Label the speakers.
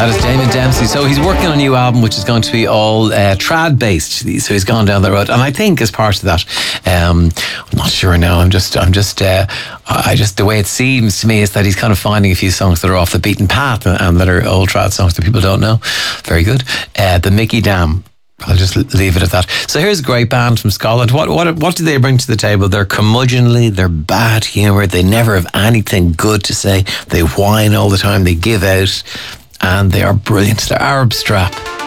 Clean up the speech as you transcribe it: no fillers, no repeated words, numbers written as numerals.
Speaker 1: That is Damien Dempsey. So he's working on a new album which is going to be all trad based. So he's gone down that road, and I think as part of that, I'm not sure now. I just the way it seems to me is that he's kind of finding a few songs that are off the beaten path and that are old trad songs that people don't know. Very good. The Mickey Dam. I'll just leave it at that. So here's a great band from Scotland. What do they bring to the table? They're curmudgeonly, they're bad humour, they never have anything good to say, they whine all the time, they give out, and they are brilliant. They're Arab Strap.